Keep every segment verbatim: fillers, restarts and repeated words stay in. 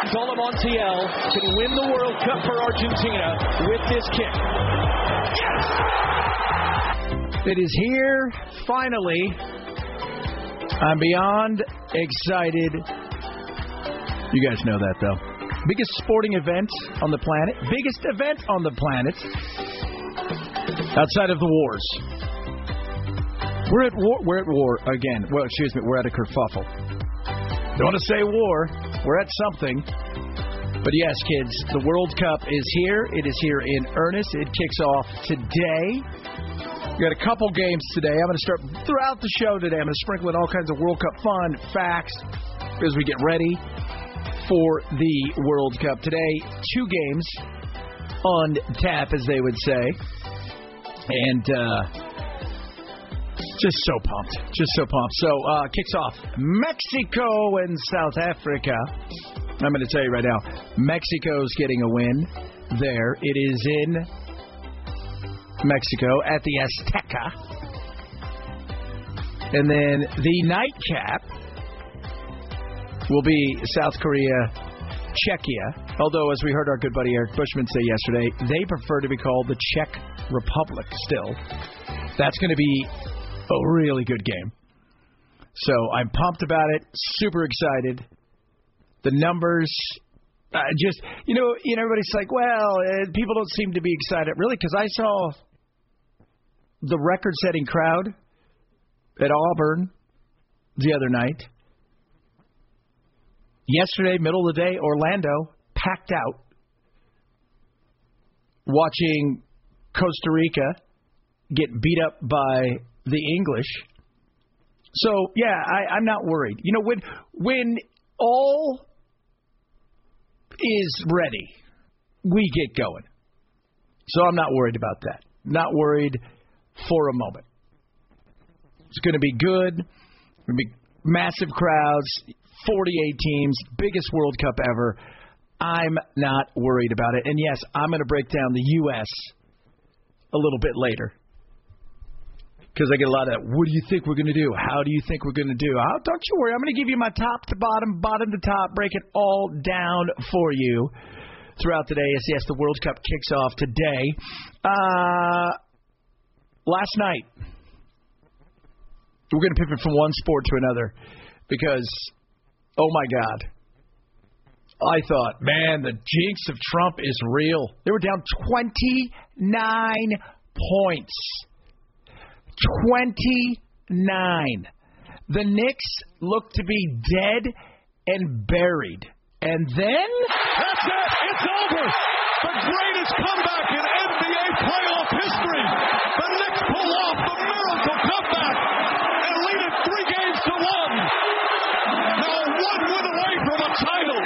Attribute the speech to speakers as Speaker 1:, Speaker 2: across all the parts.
Speaker 1: Angola Montiel can win the World Cup for Argentina with this kick. Yes!
Speaker 2: It is here, finally. I'm beyond excited. You guys know that, though. Biggest sporting event on the planet. Biggest event on the planet. Outside of the wars. We're at war. We're at war again. Well, excuse me. We're at a kerfuffle. Don't want to say war. We're at something. But yes, kids, the World Cup is here. It is here in earnest. It kicks off today. We got a couple games today. I'm going to start throughout the show today. I'm going to sprinkle in all kinds of World Cup fun, facts, as we get ready for the World Cup. Today, two games on tap, as they would say. And uh, just so pumped. Just so pumped. So, uh, kicks off Mexico and South Africa. I'm going to tell you right now, Mexico's getting a win there. It is in Mexico at the Azteca. And then the nightcap will be South Korea, Czechia. Although, as we heard our good buddy Eric Bushman say yesterday, they prefer to be called the Czech Republic still. That's going to be a really good game. So I'm pumped about it, super excited. The numbers, uh, just, you know, you know, everybody's like, well, uh, people don't seem to be excited. Really, because I saw the record-setting crowd at Auburn the other night. Yesterday, middle of the day, Orlando, packed out, watching Costa Rica get beat up by the English. So, yeah, I, I'm not worried. You know, when when all is ready, we get going. So I'm not worried about that. Not worried for a moment. It's going to be good. It's going to be massive crowds, forty-eight teams, biggest World Cup ever. I'm not worried about it. And, yes, I'm going to break down the U S a little bit later. Because I get a lot of that, what do you think we're going to do? How do you think we're going to do? Oh, don't you worry. I'm going to give you my top to bottom, bottom to top, break it all down for you throughout the day. As yes, the World Cup kicks off today. Uh, last night, we're going to pivot from one sport to another because, oh, my God. I thought, man, the jinx of Trump is real. They were down twenty-nine points. twenty-nine. The Knicks look to be dead and buried. And then...
Speaker 3: That's it! It's over! The greatest comeback in N B A playoff history! The Knicks pull off the miracle comeback and lead it three games to one! Now one win away from a title!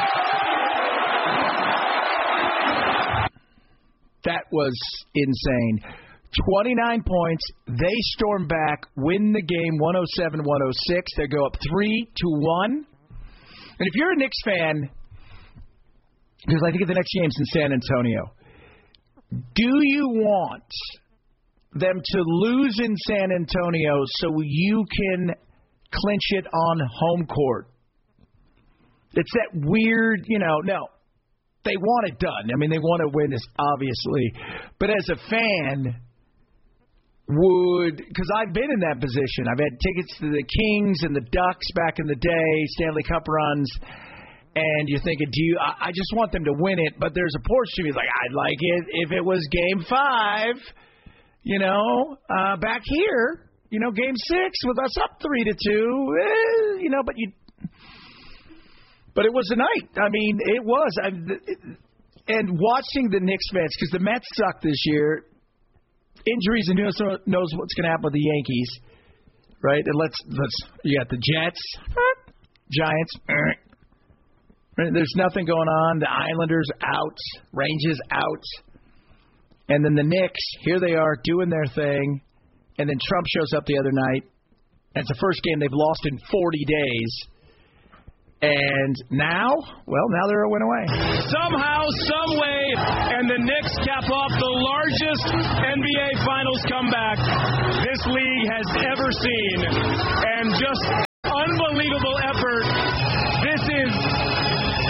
Speaker 2: That was insane. twenty-nine points. They storm back, win the game one oh seven one oh six. They go up three to one. And if you're a Knicks fan, because I think the next game's in San Antonio, do you want them to lose in San Antonio so you can clinch it on home court? It's that weird, you know, no. They want it done. I mean, they want to win this, obviously. But as a fan, would, because I've been in that position. I've had tickets to the Kings and the Ducks back in the day, Stanley Cup runs, and you're thinking, do you, I, I just want them to win it, but there's a portion of me like, I'd like it if it was game five, you know, uh, back here, you know, game six with us up three to two, eh, you know, but you, but it was a night. I mean, it was. I, and watching the Knicks fans, because the Mets suck this year, injuries, and who knows what's going to happen with the Yankees, right? And let's let's you got the Jets, Giants. There's nothing going on. The Islanders out, Rangers out, and then the Knicks. Here they are doing their thing, and then Trump shows up the other night. And it's the first game they've lost in forty days. And now, well, now they're a win away.
Speaker 1: Somehow, some way, and the Knicks cap off the largest N B A Finals comeback this league has ever seen. And just unbelievable effort. This is, it's a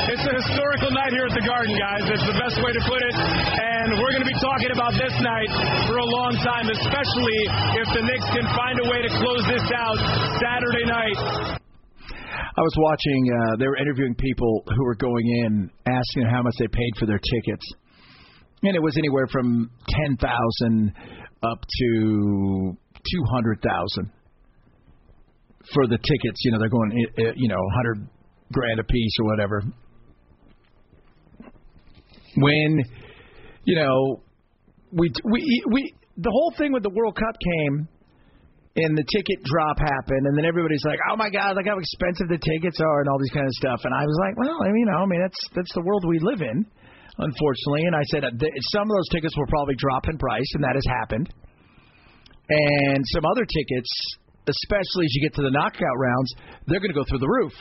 Speaker 1: historical night here at the Garden, guys. It's the best way to put it. And we're going to be talking about this night for a long time, especially if the Knicks can find a way to close this out Saturday night.
Speaker 2: I was watching, uh, they were interviewing people who were going in, asking how much they paid for their tickets. And it was anywhere from ten thousand dollars up to two hundred thousand dollars for the tickets. You know, they're going, you know, one hundred grand a piece or whatever. When, you know, we, we, we, the whole thing with the World Cup came and the ticket drop happened, and then everybody's like, oh my God, look how expensive the tickets are and all this kind of stuff. And I was like, well, I mean, you know, I mean, that's, that's the world we live in, unfortunately. And I said, some of those tickets will probably drop in price, and that has happened. And some other tickets, especially as you get to the knockout rounds, they're going to go through the roof.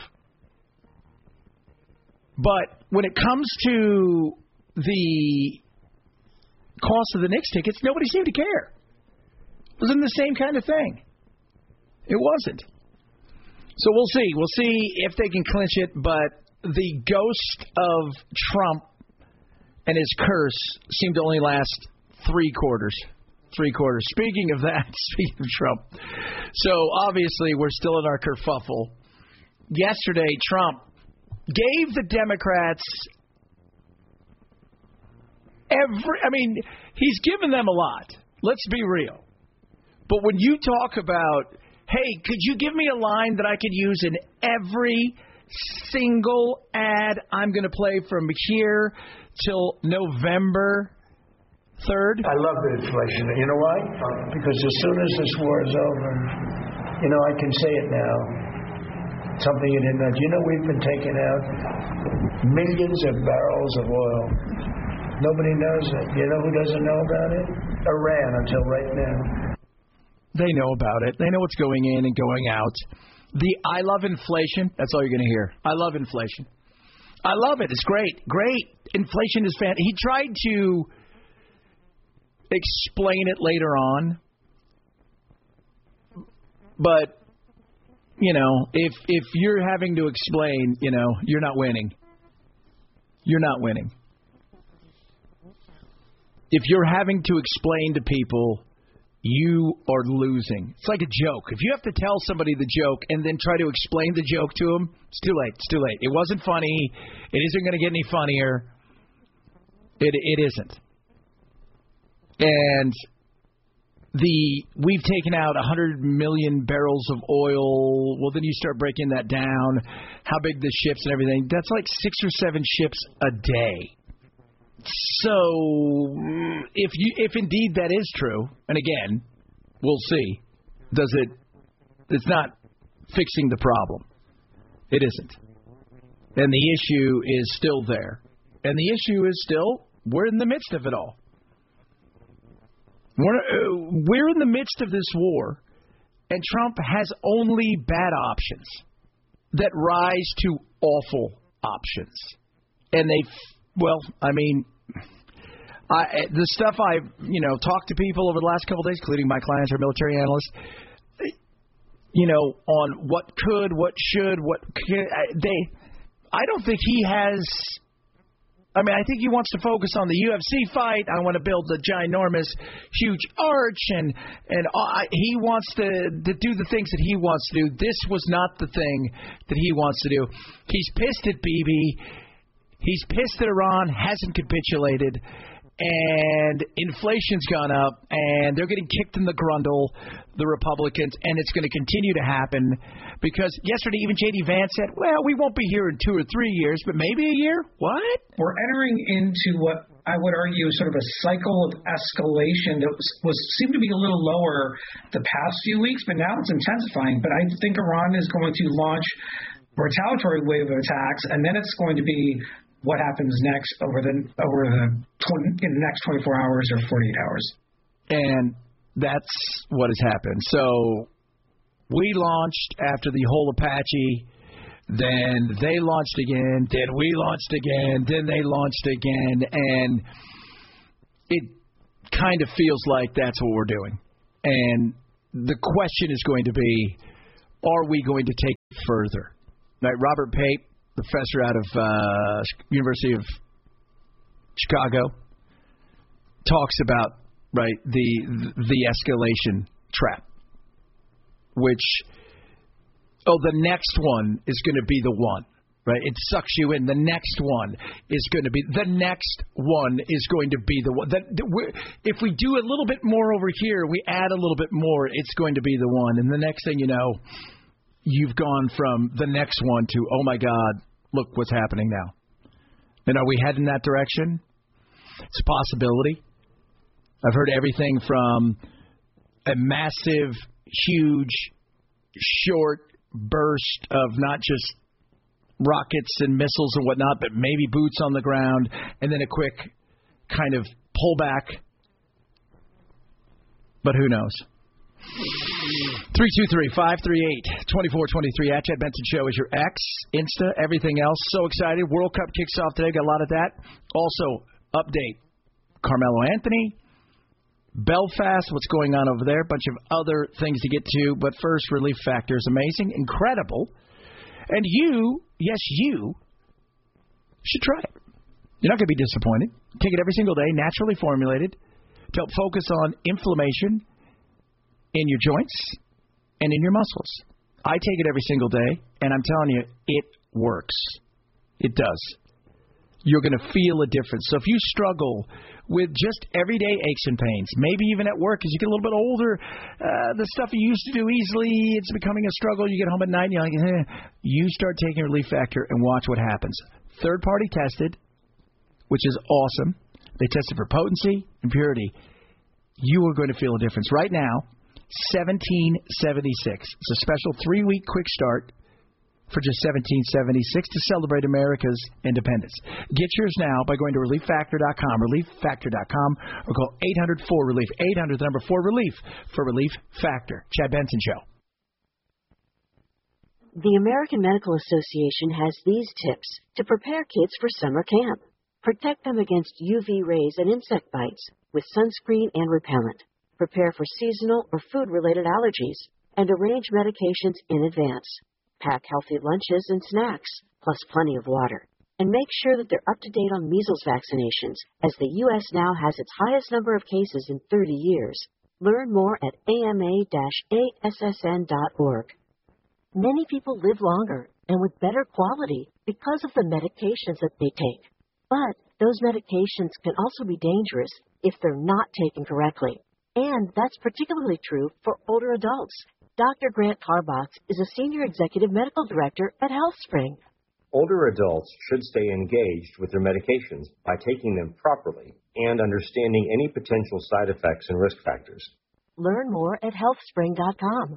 Speaker 2: But when it comes to the cost of the Knicks tickets, nobody seemed to care. It wasn't the same kind of thing. It wasn't. So we'll see. We'll see if they can clinch it. But the ghost of Trump and his curse seemed to only last three quarters. Three quarters. Speaking of that, speaking of Trump. So obviously we're still in our kerfuffle. Yesterday, Trump gave the Democrats every, I mean, he's given them a lot. Let's be real. But when you talk about, hey, could you give me a line that I could use in every single ad I'm going to play from here till November third?
Speaker 4: I love the inflation. You know why? Because as soon as this war is over, you know, I can say it now. Something you didn't know. You know, we've been taking out millions of barrels of oil. Nobody knows it. You know who doesn't know about it? Iran, until right now.
Speaker 2: They know about it. They know what's going in and going out. The I love inflation, that's all you're going to hear. I love inflation. I love it. It's great. Great. Inflation is fantastic. He tried to explain it later on. But, you know, if if you're having to explain, you know, you're not winning. You're not winning. If you're having to explain to people, you are losing. It's like a joke. If you have to tell somebody the joke and then try to explain the joke to them, it's too late. It's too late. It wasn't funny. It isn't going to get any funnier. It it isn't. And the we've taken out one hundred million barrels of oil. Well, then you start breaking that down. How big the ships and everything. That's like six or seven ships a day. So, if you, if indeed that is true, and again, we'll see, does it, it's not fixing the problem. It isn't. And the issue is still there. And the issue is still, we're in the midst of it all. We're, uh, we're in the midst of this war, and Trump has only bad options that rise to awful options. And they, well, I mean, I, the stuff I've, you know, talked to people over the last couple of days, including my clients or military analysts, you know, on what could, what should, what could, they, I don't think he has, I mean, I think he wants to focus on the U F C fight. I want to build the ginormous, huge arch, and and uh, he wants to, to do the things that he wants to do. This was not the thing that he wants to do. He's pissed at Bibi. He's pissed at Iran, hasn't capitulated, and inflation's gone up, and they're getting kicked in the grundle, the Republicans, and it's going to continue to happen because yesterday even J D Vance said, well, we won't be here in two or three years, but maybe a year? What?
Speaker 5: We're entering into what I would argue is sort of a cycle of escalation that was, was seemed to be a little lower the past few weeks, but now it's intensifying. But I think Iran is going to launch a retaliatory wave of attacks, and then it's going to be what happens next over the over the twenty, in the next twenty-four hours or forty-eight hours.
Speaker 2: And that's what has happened. So we launched after the whole Apache, then they launched again, then we launched again, then they launched again, and it kind of feels like that's what we're doing. And the question is going to be, are we going to take it further? Right, Robert Pape, professor out of uh, University of Chicago, talks about right the the escalation trap, which oh the next one is going to be the one. Right, it sucks you in. The next one is going to be the next one is going to be the one. That if we do a little bit more over here, we add a little bit more, it's going to be the one. And the next thing you know, you've gone from the next one to oh my God, look what's happening now. And are we heading that direction? It's a possibility. I've heard everything from a massive, huge, short burst of not just rockets and missiles and whatnot, but maybe boots on the ground, and then a quick kind of pullback. But who knows? three two three, five three eight, two four two three. At Chad Benson Show is your X, Insta, everything else. So excited. World Cup kicks off today. Got a lot of that. Also, update. Carmelo Anthony, Belfast, what's going on over there. A bunch of other things to get to. But first, Relief Factor is amazing, incredible. And you, yes, you, should try it. You're not going to be disappointed. Take it every single day, naturally formulated, to help focus on inflammation in your joints and in your muscles. I take it every single day, and I'm telling you, it works. It does. You're going to feel a difference. So if you struggle with just everyday aches and pains, maybe even at work as you get a little bit older, uh, the stuff you used to do easily, it's becoming a struggle. You get home at night and you're like, eh. You start taking Relief Factor and watch what happens. Third party tested, which is awesome. They tested for potency and purity. You are going to feel a difference. Right now, seventeen seventy-six. It's a special three-week quick start for just seventeen seventy-six to celebrate America's independence. Get yours now by going to relief factor dot com, relief factor dot com, or call eight hundred four relief, eight hundred, the number four, relief, for Relief Factor. Chad Benson Show.
Speaker 6: The American Medical Association has these tips to prepare kids for summer camp. Protect them against U V rays and insect bites with sunscreen and repellent. Prepare for seasonal or food-related allergies, and arrange medications in advance. Pack healthy lunches and snacks, plus plenty of water. And make sure that they're up to date on measles vaccinations, as the U S now has its highest number of cases in thirty years. Learn more at A M A A S S N dot org. Many people live longer and with better quality because of the medications that they take. But those medications can also be dangerous if they're not taken correctly. And that's particularly true for older adults. Doctor Grant Carbox is a Senior Executive Medical Director at HealthSpring.
Speaker 7: Older adults should stay engaged with their medications by taking them properly and understanding any potential side effects and risk factors.
Speaker 6: Learn more at health spring dot com.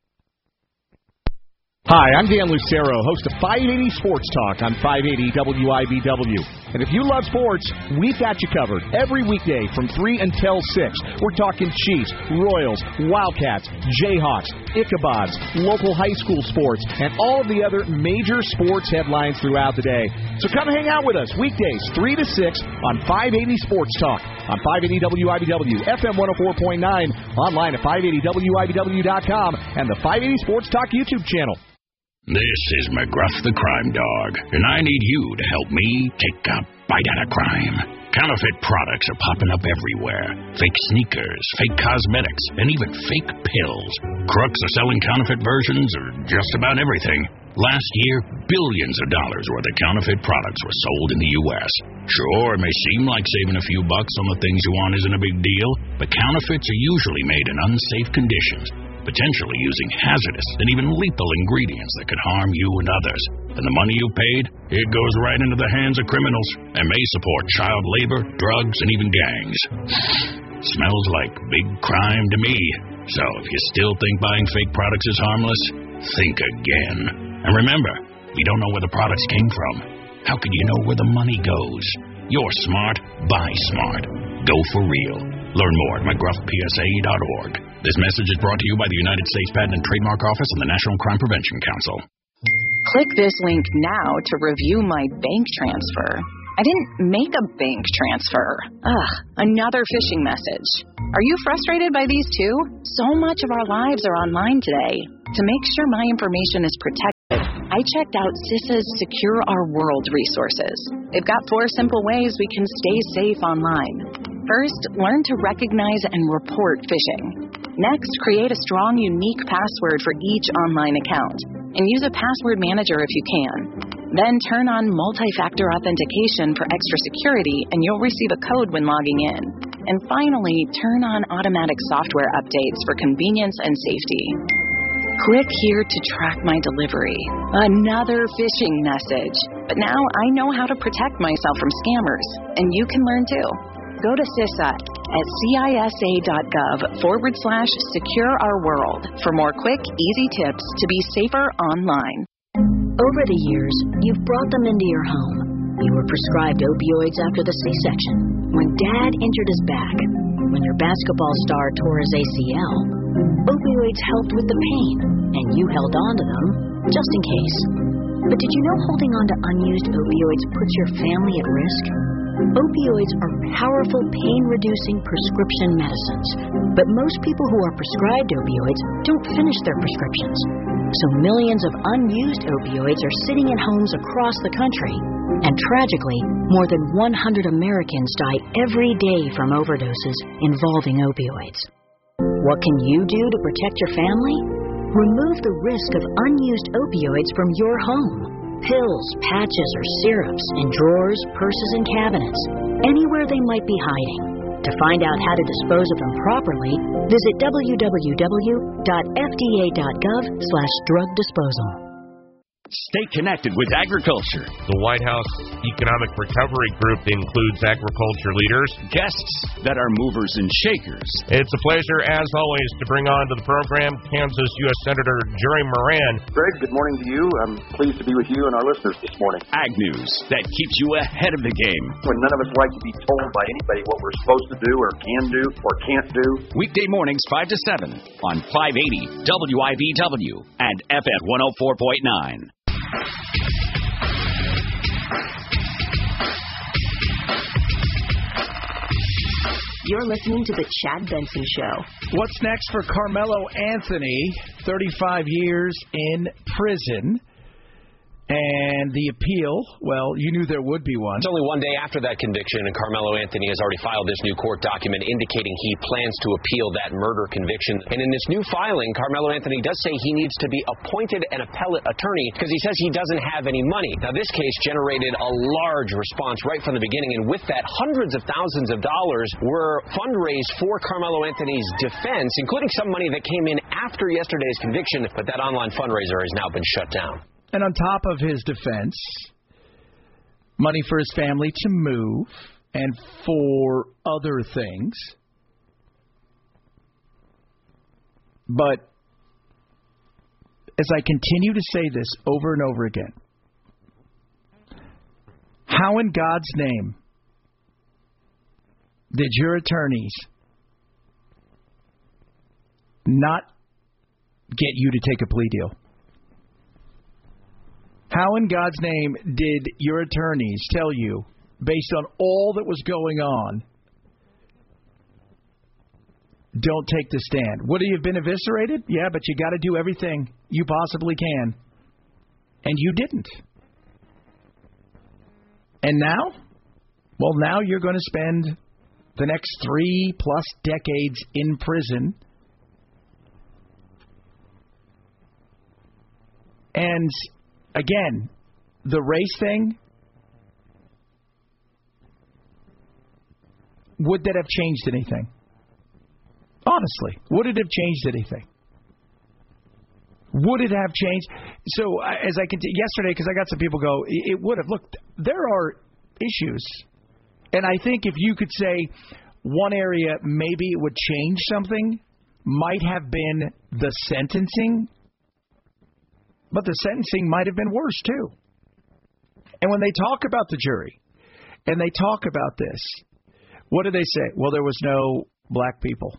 Speaker 8: Hi, I'm Dan Lucero, host of five eighty Sports Talk on five eighty W I B W. And if you love sports, we've got you covered every weekday from three until six. We're talking Chiefs, Royals, Wildcats, Jayhawks, Ichabods, local high school sports, and all of the other major sports headlines throughout the day. So come hang out with us weekdays three to six on five eighty Sports Talk on five eighty W I B W, F M one oh four point nine, online at five eighty W I B W dot com, and the five eighty Sports Talk YouTube channel.
Speaker 9: This is McGruff the Crime Dog, and I need you to help me take a bite out of crime. Counterfeit products are popping up everywhere. Fake sneakers, fake cosmetics, and even fake pills. Crooks are selling counterfeit versions of just about everything. Last year, billions of dollars worth of counterfeit products were sold in the U S Sure, it may seem like saving a few bucks on the things you want isn't a big deal, but counterfeits are usually made in unsafe conditions, potentially using hazardous and even lethal ingredients that could harm you and others. And the money you paid, it goes right into the hands of criminals and may support child labor, drugs, and even gangs. Smells like big crime to me. So if you still think buying fake products is harmless, think again. And remember, we don't know where the products came from. How could you know where the money goes? You're smart, buy smart. Go for real. Learn more at McGruff P S A dot org. This message is brought to you by the United States Patent and Trademark Office and the National Crime Prevention Council.
Speaker 10: Click this link now to review my bank transfer. I didn't make a bank transfer. Ugh, another phishing message. Are you frustrated by these too? So much of our lives are online today. To make sure my information is protected, I I checked out CISA's Secure Our World resources. They've got four simple ways we can stay safe online. First, learn to recognize and report phishing. Next, create a strong, unique password for each online account, and use a password manager if you can. Then turn on multi-factor authentication for extra security, and you'll receive a code when logging in. And finally, turn on automatic software updates for convenience and safety. Click here to track my delivery. Another phishing message. But now I know how to protect myself from scammers, and you can learn too. Go to CISA at cisa.gov forward slash secure our world for more quick, easy tips to be safer online.
Speaker 11: Over the years, you've brought them into your home. You were prescribed opioids after the C-section, when Dad injured his back, when your basketball star tore his A C L. Opioids helped with the pain, and you held on to them just in case. But did you know holding on to unused opioids puts your family at risk? Opioids are powerful pain-reducing prescription medicines, but most people who are prescribed opioids don't finish their prescriptions. So millions of unused opioids are sitting in homes across the country. And tragically, more than one hundred Americans die every day from overdoses involving opioids. What can you do to protect your family? Remove the risk of unused opioids from your home. Pills, patches, or syrups in drawers, purses, and cabinets, anywhere they might be hiding. To find out how to dispose of them properly, visit w w w dot f d a dot gov slash drug disposal.
Speaker 12: Stay connected with agriculture.
Speaker 13: The White House Economic Recovery Group includes agriculture leaders,
Speaker 12: guests that are movers and shakers.
Speaker 13: It's a pleasure, as always, to bring on to the program Kansas U S Senator Jerry Moran.
Speaker 14: Greg, good morning to you. I'm pleased to be with you and our listeners this morning.
Speaker 12: Ag news that keeps you ahead of the game.
Speaker 14: When none of us like to be told by anybody what we're supposed to do or can do or can't do.
Speaker 12: Weekday mornings five to seven on five eighty W I B W and F M one oh four point nine.
Speaker 15: You're listening to the Chad Benson Show.
Speaker 2: What's next for Carmelo Anthony? thirty-five years in prison. And the appeal, well, you knew there would be one.
Speaker 16: It's only one day after that conviction, and Carmelo Anthony has already filed this new court document indicating he plans to appeal that murder conviction. And in this new filing, Carmelo Anthony does say he needs to be appointed an appellate attorney because he says he doesn't have any money. Now, this case generated a large response right from the beginning, and with that, hundreds of thousands of dollars were fundraised for Carmelo Anthony's defense, including some money that came in after yesterday's conviction, but that online fundraiser has now been shut down.
Speaker 2: And on top of his defense, money for his family to move and for other things. But as I continue to say this over and over again, how in God's name did your attorneys not get you to take a plea deal? How in God's name did your attorneys tell you, based on all that was going on, don't take the stand? Would you have been eviscerated? Yeah, but you got to do everything you possibly can. And you didn't. And now? Well, now you're going to spend the next three plus decades in prison. And again, the race thing, would that have changed anything? Honestly, would it have changed anything? Would it have changed? So, as I could yesterday, because I got some people go, it would have. Look, there are issues. And I think if you could say one area maybe it would change something, might have been the sentencing. But the sentencing might have been worse, too. And when they talk about the jury, and they talk about this, what do they say? Well, there was no black people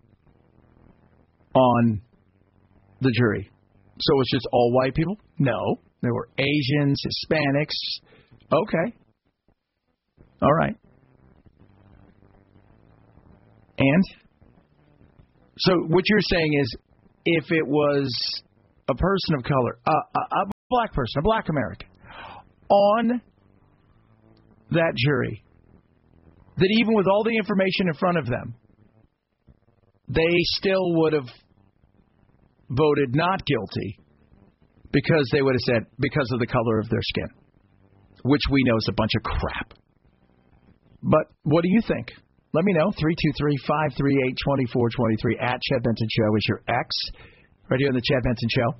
Speaker 2: on the jury. So it's just all white people? No. There were Asians, Hispanics. Okay. All right. And? So what you're saying is, if it was a person of color, uh, uh, black person, a black American, on that jury, that even with all the information in front of them, they still would have voted not guilty because they would have said because of the color of their skin, which we know is a bunch of crap. But what do you think? Let me know. three two three, five three eight, two four two three at Chad Benson Show is your X right here on the Chad Benson Show.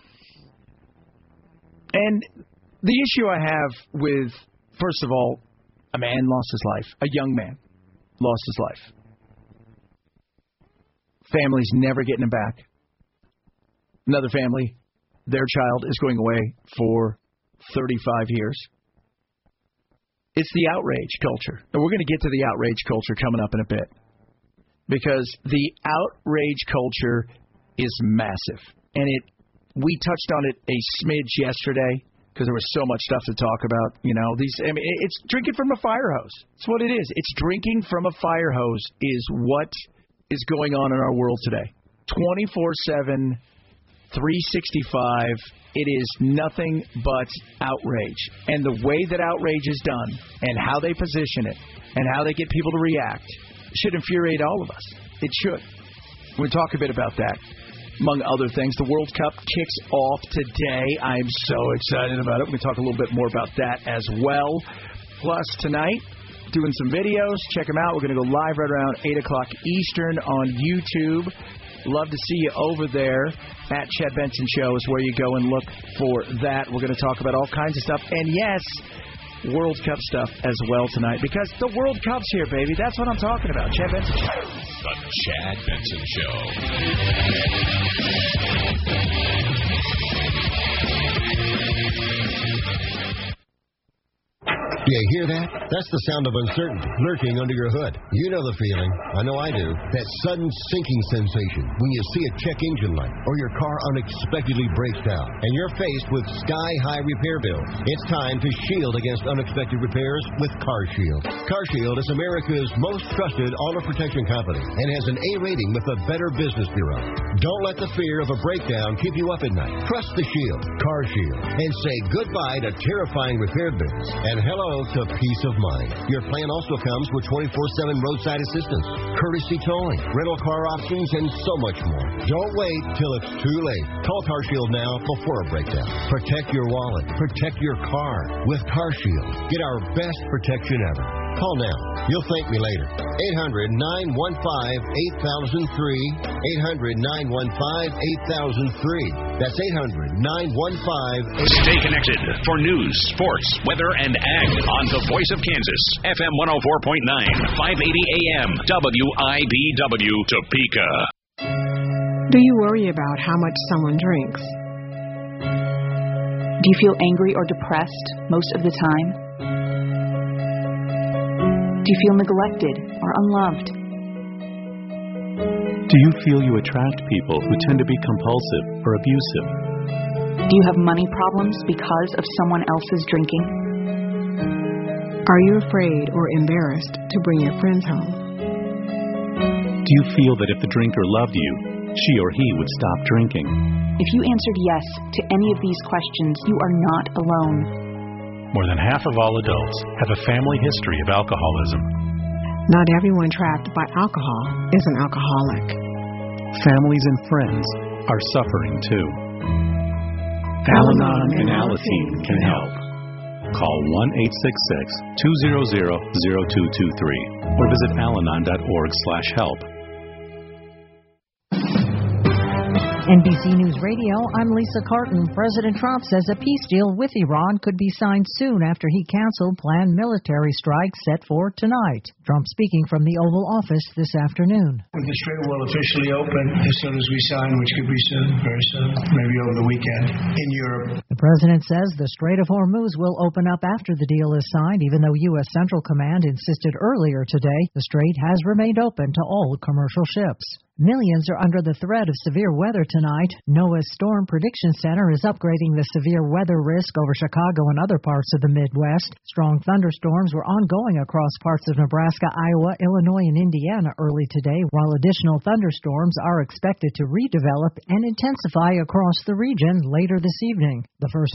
Speaker 2: And the issue I have with, first of all, a man lost his life. A young man lost his life. Family's never getting him back. Another family, their child is going away for thirty-five years. It's the outrage culture. And we're going to get to the outrage culture coming up in a bit. Because the outrage culture is massive. And it we touched on it a smidge yesterday because there was so much stuff to talk about. You know, these. I mean, it's drinking from a fire hose. That's what it is. It's drinking from a fire hose is what is going on in our world today. twenty-four seven, three sixty-five. It is nothing but outrage. And the way that outrage is done and how they position it and how they get people to react should infuriate all of us. It should. We'll talk a bit about that. Among other things, the World Cup kicks off today. I'm so excited about it. We're going to talk a little bit more about that as well. Plus, tonight, doing some videos. Check them out. We're going to go live right around eight o'clock Eastern on YouTube. Love to see you over there. At Chad Benson Show is where you go and look for that. We're going to talk about all kinds of stuff. And, yes, World Cup stuff as well tonight. Because the World Cup's here, baby. That's what I'm talking about. Chad Benson Show.
Speaker 17: The Chad Benson Show.
Speaker 18: Do you hear that? That's the sound of uncertainty lurking under your hood. You know the feeling. I know I do. That sudden sinking sensation when you see a check engine light or your car unexpectedly breaks down and you're faced with sky-high repair bills. It's time to shield against unexpected repairs with CarShield. CarShield is America's most trusted auto protection company and has an A rating with the Better Business Bureau. Don't let the fear of a breakdown keep you up at night. Trust the Shield, CarShield, and say goodbye to terrifying repair bills and hello to peace of mind. Your plan also comes with twenty-four seven roadside assistance, courtesy towing, rental car options, and so much more. Don't wait till it's too late. Call CarShield now before a breakdown. Protect your wallet. Protect your car with CarShield. Get our best protection ever. Call now. You'll thank me later. eight hundred, nine one five, eight thousand three. eight hundred, nine one five, eight thousand three. That's eight hundred, nine one five, eight thousand three.
Speaker 9: Stay connected for news, sports, weather, and ag on the Voice of Kansas, F M one oh four point nine, five eighty A M, W I B W, Topeka.
Speaker 19: Do you worry about how much someone drinks?
Speaker 20: Do you feel angry or depressed most of the time? Do you feel neglected or unloved?
Speaker 21: Do you feel you attract people who tend to be compulsive or abusive?
Speaker 20: Do you have money problems because of someone else's drinking?
Speaker 19: Are you afraid or embarrassed to bring your friends home?
Speaker 21: Do you feel that if the drinker loved you, she or he would stop drinking?
Speaker 20: If you answered yes to any of these questions, you are not alone.
Speaker 21: More than half of all adults have a family history of alcoholism.
Speaker 19: Not everyone trapped by alcohol is an alcoholic.
Speaker 21: Families and friends are suffering too. Al-Anon and Alateen can help. Call one eight six six, two zero zero, zero two two three or visit alanon dot org slash help.
Speaker 22: N B C News Radio, I'm Lisa Carton. President Trump says a peace deal with Iran could be signed soon after he canceled planned military strikes set for tonight. Trump speaking from the Oval Office this afternoon.
Speaker 4: The Strait will officially open as soon as we sign, which could be soon, very soon, maybe over the weekend, in Europe.
Speaker 22: The president says the Strait of Hormuz will open up after the deal is signed, even though U S Central Command insisted earlier today the strait has remained open to all commercial ships. Millions are under the threat of severe weather tonight. NOAA's Storm Prediction Center is upgrading the severe weather risk over Chicago and other parts of the Midwest. Strong thunderstorms were ongoing across parts of Nebraska, Iowa, Illinois, and Indiana early today, while additional thunderstorms are expected to redevelop and intensify across the region later this evening. The first